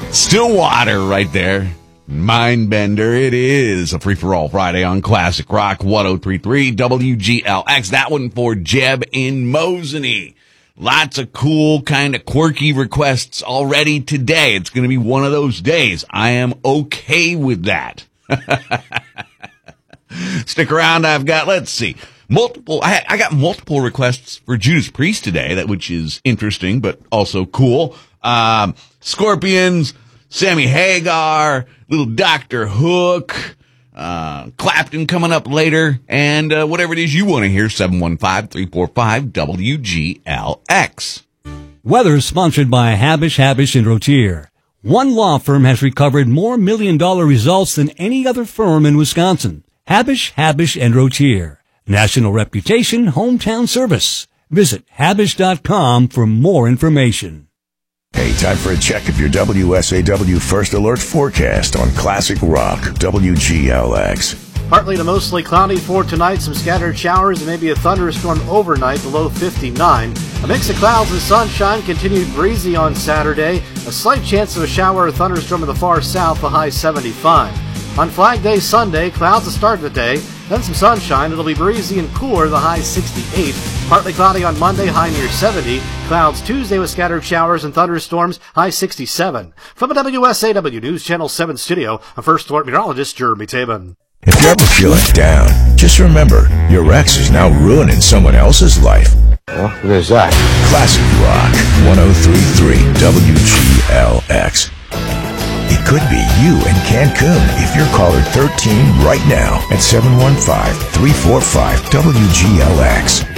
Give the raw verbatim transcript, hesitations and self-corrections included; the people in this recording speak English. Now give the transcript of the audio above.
Stillwater right there. Mindbender. It is a free-for-all Friday on Classic Rock ten thirty-three W G L X. That one for Jeb in Mosinee. Lots of cool, kind of quirky requests already today. It's going to be one of those days. I am okay with that. Stick around. I've got, let's see, multiple, I, I got multiple requests for Judas Priest today, that which is interesting, but also cool. Um, Scorpions, Sammy Hagar, little Doctor Hook, uh, Clapton coming up later, and uh, whatever it is you want to hear, seven one five, three four five, W G L X. Weather sponsored by Habish, Habish and Rotier. One law firm has recovered more million-dollar results than any other firm in Wisconsin. Habish, Habish and Rotier. National reputation, hometown service. Visit habish dot com for more information. Hey, time for a check of your W S A W First Alert forecast on Classic Rock, W G L X. Partly to mostly cloudy for tonight, some scattered showers and maybe a thunderstorm overnight, the low fifty-nine. A mix of clouds and sunshine, continued breezy on Saturday. A slight chance of a shower or thunderstorm in the far south, the high seventy-five. On Flag Day Sunday, clouds to start the day, then some sunshine. It'll be breezy and cooler, the high sixty-eight. Partly cloudy on Monday, high near seventy. Clouds Tuesday with scattered showers and thunderstorms, high sixty-seven. From a W S A W News Channel seven studio, I'm First Alert Meteorologist Jeremy Tabin. If you're ever feeling down, just remember, your ex is now ruining someone else's life. Well, what is that? Classic Rock, ten thirty-three W G L X. It could be you in Cancun if you're caller thirteen right now at seven one five, three four five, W G L X.